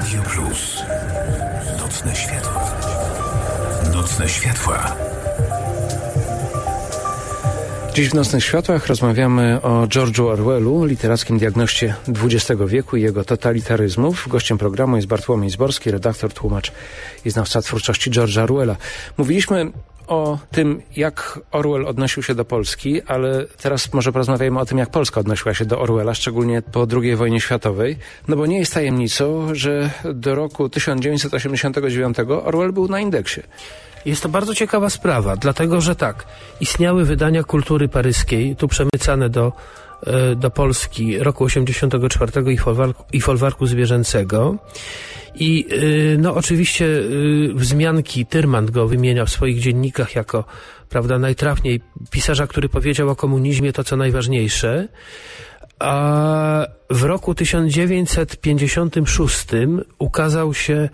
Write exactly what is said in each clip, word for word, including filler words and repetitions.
Radio Plus. Nocne światła. Nocne światła. Dziś w Nocnych Światłach rozmawiamy o George'u Orwellu, literackim diagnoście dwudziestego wieku i jego totalitaryzmów. Gościem programu jest Bartłomiej Zborski, redaktor, tłumacz i znawca twórczości George'a Orwella. Mówiliśmy o tym, jak Orwell odnosił się do Polski, ale teraz może porozmawiajmy o tym, jak Polska odnosiła się do Orwella, szczególnie po drugiej wojnie światowej. No bo nie jest tajemnicą, że do roku tysiąc dziewięćset osiemdziesiątego dziewiątego Orwell był na indeksie. Jest to bardzo ciekawa sprawa, dlatego że tak, istniały wydania kultury paryskiej, tu przemycane do, do Polski roku osiemdziesiątego czwartego i, folwarku, i folwarku zwierzęcego. I no oczywiście wzmianki Tyrmand go wymienia w swoich dziennikach jako, prawda, najtrafniej pisarza, który powiedział o komunizmie to, co najważniejsze. A w roku tysiąc dziewięćset pięćdziesiątym szóstym ukazał się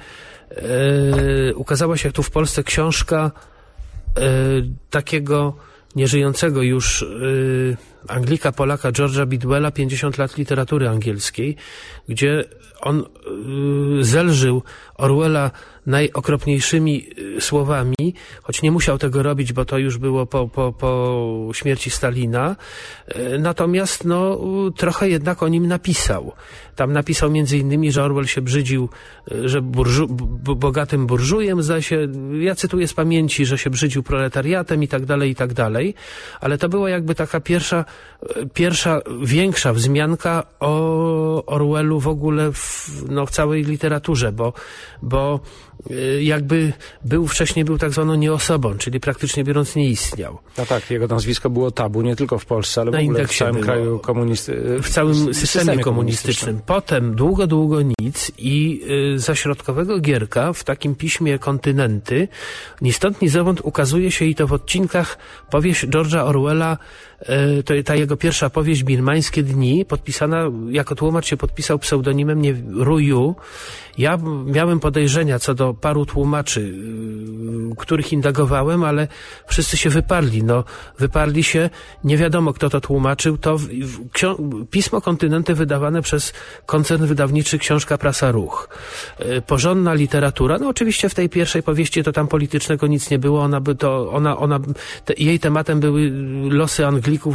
Yy, ukazała się tu w Polsce książka yy, takiego nieżyjącego już yy, Anglika, Polaka George'a Bidwella, pięćdziesiąt lat literatury angielskiej, gdzie on yy, zelżył Orwella najokropniejszymi yy, słowami, choć nie musiał tego robić, bo to już było po, po, po śmierci Stalina. Yy, natomiast no, yy, trochę jednak o nim napisał. Tam napisał między innymi, że Orwell się brzydził, yy, że burżu, b- bogatym burżujem, zdaje się, ja cytuję z pamięci, że się brzydził proletariatem i tak dalej, i tak dalej. Ale to była jakby taka pierwsza, yy, pierwsza większa wzmianka o Orwellu w ogóle w, no, w całej literaturze, bo bo jakby był wcześniej był tak zwaną nieosobą, czyli praktycznie biorąc nie istniał. No tak, jego nazwisko było tabu nie tylko w Polsce, ale w Na ogóle w całym było, kraju komunistycznym. W całym systemie, systemie komunistycznym. Potem długo, długo nic i y, za środkowego Gierka w takim piśmie Kontynenty ni stąd, ni zowąd ukazuje się i to w odcinkach powieść George'a Orwella, y, to ta jego pierwsza powieść Birmańskie dni, podpisana, jako tłumacz się podpisał pseudonimem nie Ruju. Ja miałem podejrzenia co do paru tłumaczy, yy, których indagowałem, ale wszyscy się wyparli. No, wyparli się, nie wiadomo kto to tłumaczył. To w, w, ksio- pismo Kontynenty wydawane przez koncern wydawniczy Książka Prasa Ruch. Yy, porządna literatura. No oczywiście w tej pierwszej powieści to tam politycznego nic nie było. Ona by to, ona, ona, te, jej tematem były losy Anglików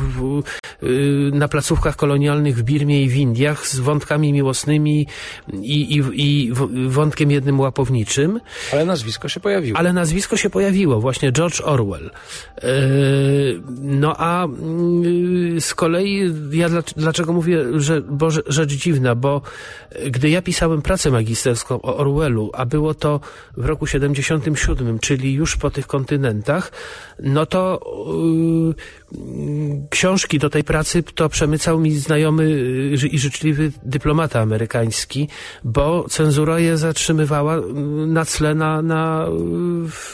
yy, na placówkach kolonialnych w Birmie i w Indiach z wątkami miłosnymi i, i, i wątkiem jednym łapowniczym. Ale nazwisko się pojawiło. Ale nazwisko się pojawiło, właśnie George Orwell. Yy, no a yy, z kolei ja dla, dlaczego mówię, że bo, rzecz dziwna, bo gdy ja pisałem pracę magisterską o Orwellu, a było to w roku siedemdziesiątym siódmym, czyli już po tych kontynentach, no to yy, książki do tej pracy to przemycał mi znajomy yy, i życzliwy dyplomata amerykański, bo cenzura je zatrzymywała na tle, na, na w,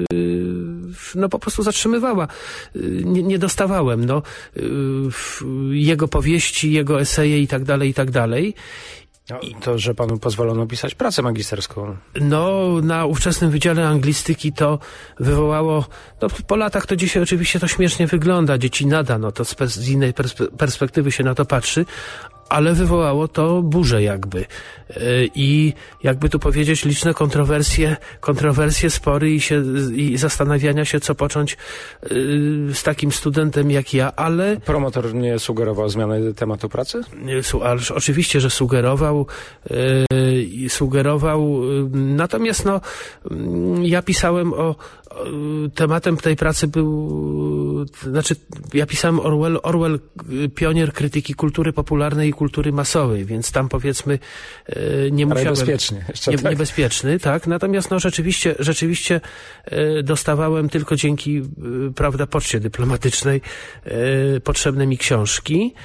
w, no po prostu zatrzymywała. Nie, nie dostawałem, no, w, jego powieści, jego eseje i tak dalej, i tak dalej. No, to, że panu pozwolono pisać pracę magisterską. No, na ówczesnym Wydziale Anglistyki to wywołało, no po latach to dzisiaj oczywiście to śmiesznie wygląda, dzieci nada, no to z, z innej perspe- perspektywy się na to patrzy, ale wywołało to burzę jakby. I jakby tu powiedzieć, liczne kontrowersje, kontrowersje, spory i, się, i zastanawiania się, co począć z takim studentem jak ja, ale... Promotor nie sugerował zmiany tematu pracy? Ależ oczywiście, że sugerował, yy, sugerował, natomiast no, ja pisałem o, o, tematem tej pracy był, znaczy ja pisałem Orwell, Orwell, pionier krytyki kultury popularnej i kultury masowej, więc tam powiedzmy nie musiałem... Niebezpieczny. Nie, tak. Niebezpieczny, tak. Natomiast no rzeczywiście, rzeczywiście dostawałem tylko dzięki, prawda, poczcie dyplomatycznej potrzebne mi książki.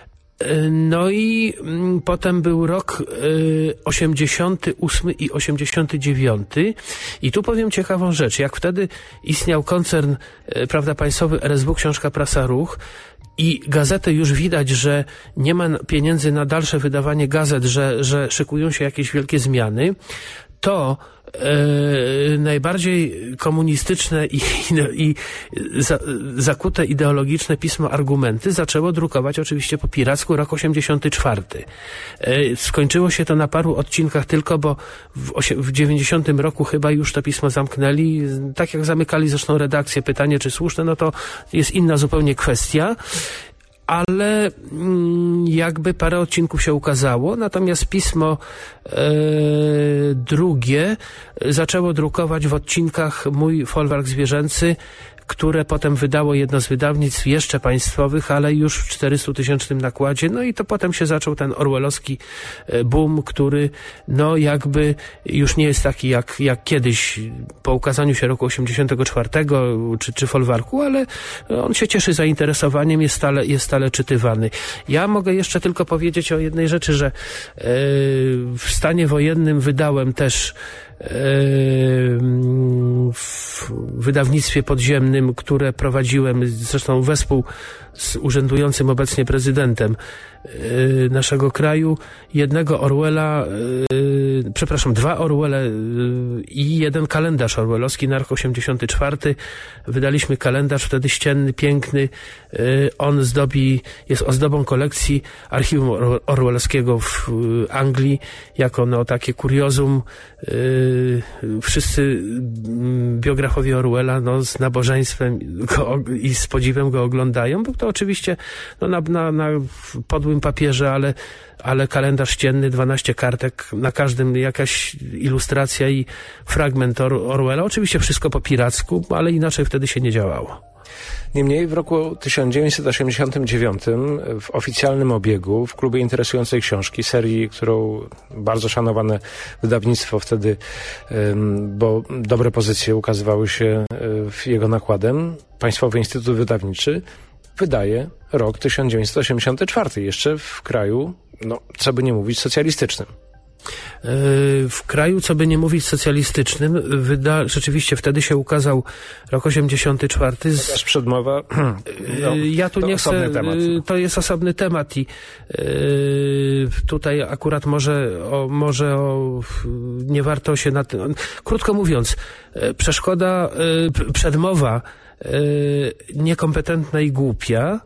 No i mm, potem był rok y, osiemdziesiąty ósmy i osiemdziesiąty dziewiąty i tu powiem ciekawą rzecz. Jak wtedy istniał koncern, y, prawda, państwowy R S W, Książka Prasa Ruch, i gazetę już widać, że nie ma pieniędzy na dalsze wydawanie gazet, że, że szykują się jakieś wielkie zmiany, to e, najbardziej komunistyczne i, i za, zakute ideologiczne pismo Argumenty zaczęło drukować oczywiście po piracku rok osiemdziesiąty czwarty. E, skończyło się to na paru odcinkach tylko, bo w, osie, w dziewięćdziesiątym roku chyba już to pismo zamknęli, tak jak zamykali zresztą redakcję. Pytanie, czy słuszne, no to jest inna zupełnie kwestia. Ale jakby parę odcinków się ukazało, natomiast pismo e, drugie zaczęło drukować w odcinkach Mój folwark zwierzęcy, które potem wydało jedno z wydawnictw jeszcze państwowych, ale już w czterystutysięcznym nakładzie. No i to potem się zaczął ten orwellowski boom, który no jakby już nie jest taki jak, jak kiedyś po ukazaniu się roku osiemdziesiątego czwartego czy, czy folwarku, ale on się cieszy zainteresowaniem, jest stale, jest stale czytywany. Ja mogę jeszcze tylko powiedzieć o jednej rzeczy, że yy, w stanie wojennym wydałem też w wydawnictwie podziemnym, które prowadziłem zresztą wespół z urzędującym obecnie prezydentem naszego kraju, jednego Orwella, yy, przepraszam, dwa Orwelle yy, i jeden kalendarz orwellowski na rok osiemdziesiąty czwarty. Wydaliśmy kalendarz wtedy ścienny, piękny. Yy, on zdobi, jest ozdobą kolekcji archiwum or- orwellowskiego w yy, Anglii, jako no takie kuriozum. Yy, wszyscy yy, biografowie Orwella no, z nabożeństwem go, i z podziwem go oglądają. Był to oczywiście no, na, na, na podłym papierze, ale, ale kalendarz ścienny, dwanaście kartek, na każdym jakaś ilustracja i fragment Or- Orwella. Oczywiście wszystko po piracku, ale inaczej wtedy się nie działało. Niemniej w roku tysiąc dziewięćset osiemdziesiątym dziewiątym w oficjalnym obiegu, w klubie interesującej książki, serii, którą bardzo szanowane wydawnictwo wtedy, bo dobre pozycje ukazywały się w jego nakładem, Państwowy Instytut Wydawniczy wydaje rok tysiąc dziewięćset osiemdziesiąty czwarty, jeszcze w kraju, no co by nie mówić, socjalistycznym. W kraju, co by nie mówić, socjalistycznym, wyda, rzeczywiście wtedy się ukazał rok osiemdziesiąty czwarty. Z... Chociaż przedmowa, no, ja tu nie chcę, temat. To jest osobny temat i yy, tutaj akurat może, o, może o, nie warto się na tym... Krótko mówiąc, przeszkoda, yy, przedmowa yy, niekompetentna i głupia,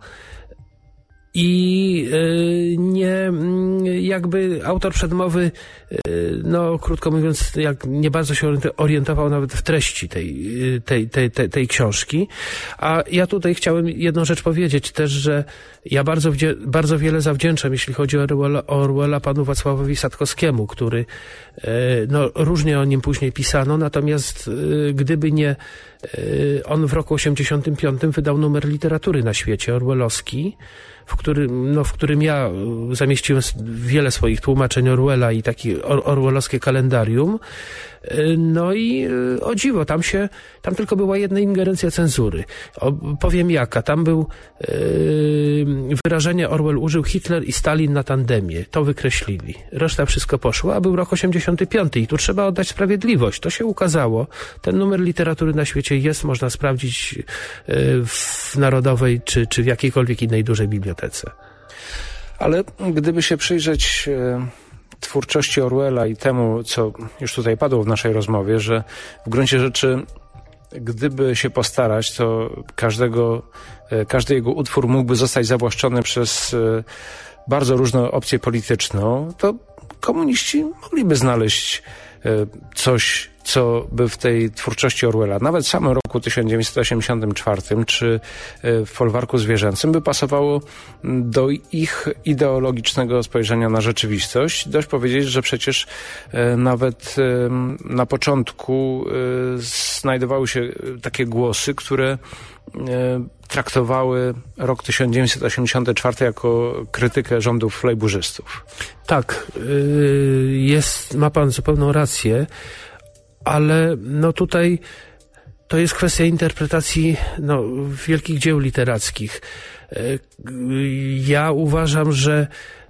i y, nie jakby autor przedmowy, y, no krótko mówiąc, jak nie bardzo się orientował nawet w treści tej, tej, tej, tej, tej książki. A ja tutaj chciałem jedną rzecz powiedzieć też, że ja bardzo, bardzo wiele zawdzięczam, jeśli chodzi o Orwella, o Orwella panu Wacławowi Sadkowskiemu, który, y, no różnie o nim później pisano, natomiast y, gdyby nie y, on w roku osiemdziesiątym piątym wydał numer literatury na świecie, orwellowski, w którym, no, w którym ja zamieściłem wiele swoich tłumaczeń Orwella i takie or, orwellowskie kalendarium. No i o dziwo, tam się, tam tylko była jedna ingerencja cenzury. O, powiem jaka, tam był yy, wyrażenie Orwell użył Hitler i Stalin na tandemie. To wykreślili. Reszta wszystko poszło, a był rok osiemdziesiąty piąty i tu trzeba oddać sprawiedliwość. To się ukazało. Ten numer literatury na świecie jest, można sprawdzić yy, w Narodowej czy, czy w jakiejkolwiek innej dużej bibliotece. Ale gdyby się przyjrzeć yy... twórczości Orwella i temu, co już tutaj padło w naszej rozmowie, że w gruncie rzeczy, gdyby się postarać, to każdego, każdy jego utwór mógłby zostać zawłaszczony przez bardzo różne opcje polityczne, to komuniści mogliby znaleźć coś, co by w tej twórczości Orwella, nawet w samym roku tysiąc dziewięćset osiemdziesiątym czwartym czy w folwarku zwierzęcym, by pasowało do ich ideologicznego spojrzenia na rzeczywistość. Dość powiedzieć, że przecież nawet na początku znajdowały się takie głosy, które traktowały rok tysiąc dziewięćset osiemdziesiąty czwarty jako krytykę rządów lejburzystów. Tak, jest, ma pan zupełną rację, ale no tutaj to jest kwestia interpretacji no, wielkich dzieł literackich. Ja uważam, że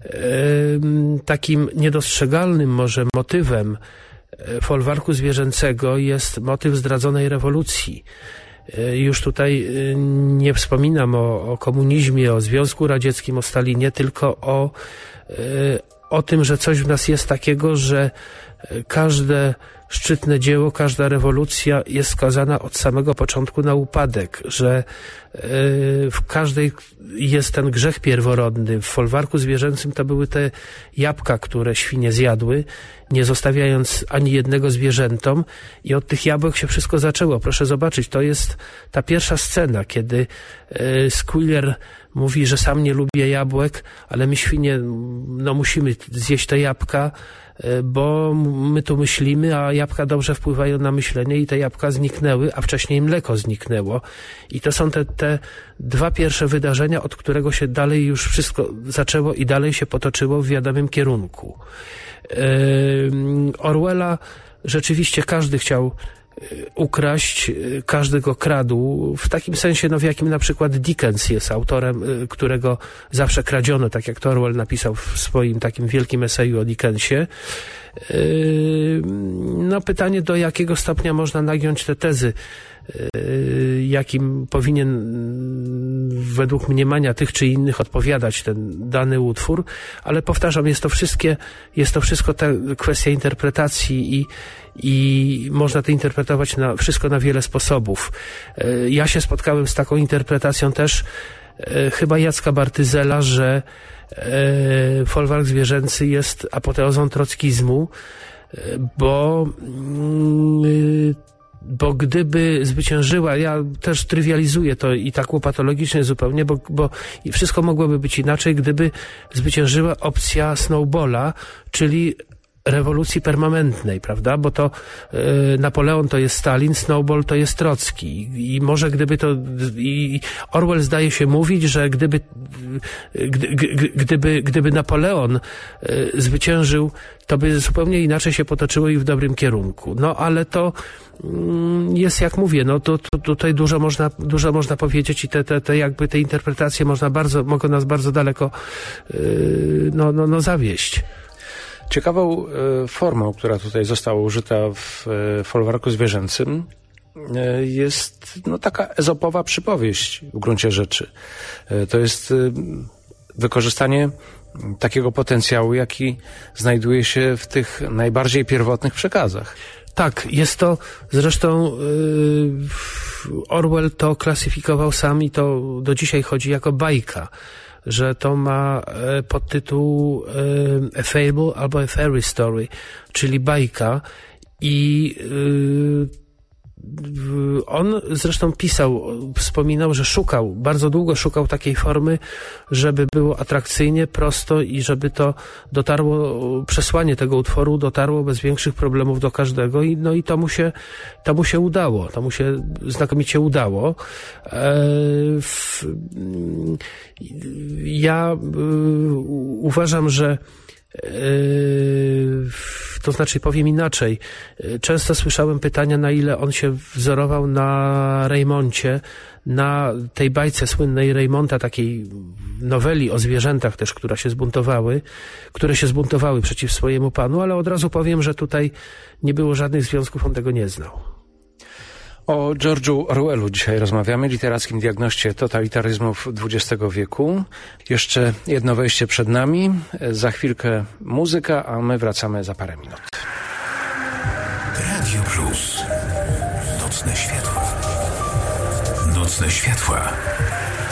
takim niedostrzegalnym może motywem folwarku zwierzęcego jest motyw zdradzonej rewolucji. Już tutaj nie wspominam o, o komunizmie, o Związku Radzieckim, o Stalinie, tylko o o tym, że coś w nas jest takiego, że każde szczytne dzieło, każda rewolucja jest skazana od samego początku na upadek, że w każdej jest ten grzech pierworodny. W folwarku zwierzęcym to były te jabłka, które świnie zjadły, nie zostawiając ani jednego zwierzętom, i od tych jabłek się wszystko zaczęło. Proszę zobaczyć, to jest ta pierwsza scena, kiedy Squealer mówi, że sam nie lubię jabłek, ale my świnie no musimy zjeść te jabłka, bo my tu myślimy, a jabłka dobrze wpływają na myślenie, i te jabłka zniknęły, a wcześniej mleko zniknęło. I to są te, te dwa pierwsze wydarzenia, od którego się dalej już wszystko zaczęło i dalej się potoczyło w wiadomym kierunku. Orwella rzeczywiście każdy chciał ukraść, każdy go kradł, w takim sensie, no w jakim na przykład Dickens jest autorem, którego zawsze kradziono, tak jak to Orwell napisał w swoim takim wielkim eseju o Dickensie. No pytanie, do jakiego stopnia można nagiąć te tezy, jakim powinien według mniemania tych czy innych odpowiadać ten dany utwór, ale powtarzam, jest to wszystkie, jest to wszystko ta kwestia interpretacji i, i można to interpretować na, wszystko na wiele sposobów. Ja się spotkałem z taką interpretacją też chyba Jacka Bartyzela, że folwark zwierzęcy jest apoteozą trockizmu, bo bo gdyby zwyciężyła, ja też trywializuję to i tak łopatologicznie zupełnie, bo, bo wszystko mogłoby być inaczej, gdyby zwyciężyła opcja Snowballa, czyli rewolucji permanentnej, prawda? Bo to y, Napoleon to jest Stalin, Snowball to jest Trocki. I, i może gdyby to... I Orwell zdaje się mówić, że gdyby y, gdy, g, gdyby, gdyby Napoleon y, zwyciężył, to by zupełnie inaczej się potoczyło i w dobrym kierunku. No ale to y, jest, jak mówię, no to, to tutaj dużo można, dużo można powiedzieć, i te, te, te jakby te interpretacje można bardzo, mogą nas bardzo daleko y, no, no, no zawieść. Ciekawą y, formą, która tutaj została użyta w y, folwarku zwierzęcym, y, jest no, taka ezopowa przypowieść w gruncie rzeczy. Y, to jest y, wykorzystanie takiego potencjału, jaki znajduje się w tych najbardziej pierwotnych przekazach. Tak, jest to zresztą yy, Orwell to klasyfikował sam i to do dzisiaj chodzi jako bajka, że to ma e, podtytuł e, A Fable albo A Fairy Story, czyli bajka, i e, on zresztą pisał, wspominał, że szukał, bardzo długo szukał takiej formy, żeby było atrakcyjnie, prosto i żeby to dotarło, przesłanie tego utworu dotarło bez większych problemów do każdego, i no i to mu się, to mu się udało, to mu się znakomicie udało. E, w, ja y, uważam, że Yy, to znaczy, powiem inaczej. Często słyszałem pytania, na ile on się wzorował na Raymoncie, na tej bajce słynnej Raymonta, takiej noweli o zwierzętach też, która się zbuntowały, które się zbuntowały przeciw swojemu panu, ale od razu powiem, że tutaj nie było żadnych związków, on tego nie znał. O George'u Orwellu dzisiaj rozmawiamy, literackim diagnoście totalitaryzmów dwudziestego wieku. Jeszcze jedno wejście przed nami, za chwilkę muzyka, a my wracamy za parę minut. Radio Plus. Nocne światła. Nocne światła.